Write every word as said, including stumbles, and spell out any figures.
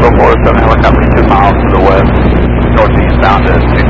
four seven helicopter two miles to the west, northeast bound at